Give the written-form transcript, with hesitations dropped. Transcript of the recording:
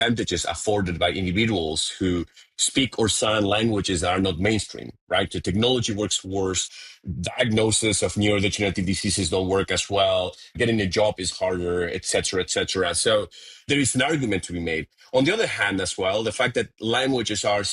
advantages afforded by individuals who speak or sign languages that are not mainstream, right? The technology works worse, diagnosis of neurodegenerative diseases don't work as well, getting a job is harder, et cetera, et cetera. So there is an argument to be made. On the other hand, as well, the fact that languages are